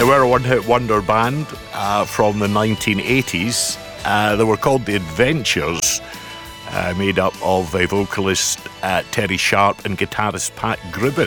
They were a one-hit wonder band from the 1980s. They were called The Adventures, made up of a vocalist Terry Sharp and guitarist Pat Gribben.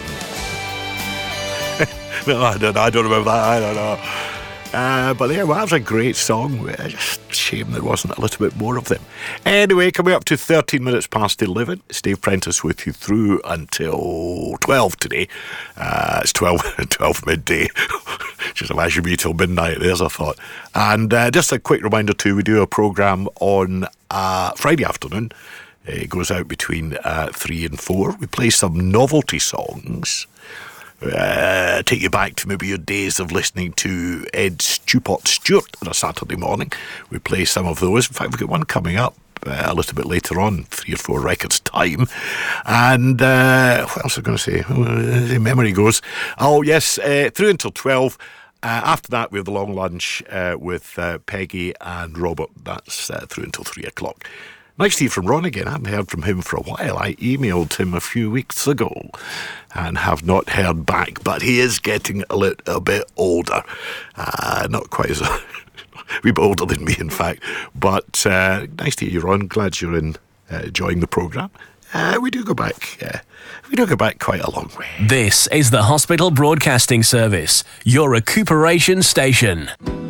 No, I don't remember that. I don't know. But yeah, well, that was a great song. Just shame there wasn't a little bit more of them. Anyway, coming up to 13 minutes past 11. It's Dave Prentice with you through until 12 today. It's 12 midday. Just imagine me till midnight. There's a thought. And just a quick reminder too, we do a programme on Friday afternoon. It goes out between 3 and 4. We play some novelty songs. Take you back to maybe your days of listening to Ed Stewart on a Saturday morning. We play some of those. In fact, we've got one coming up a little bit later on, 3 or 4 records time. And what else was I going to say? Memory goes. Oh, yes, through until 12. After that, we have the long lunch with Peggy and Robert. That's through until 3 o'clock. Nice to hear from Ron again. I haven't heard from him for a while. I emailed him a few weeks ago and have not heard back. But he is getting a little bit older. Not quite as a wee bit older than me, in fact. But nice to hear you, Ron. Glad you're enjoying the programme. We do go back. We do go back quite a long way. This is the Hospital Broadcasting Service, your recuperation station.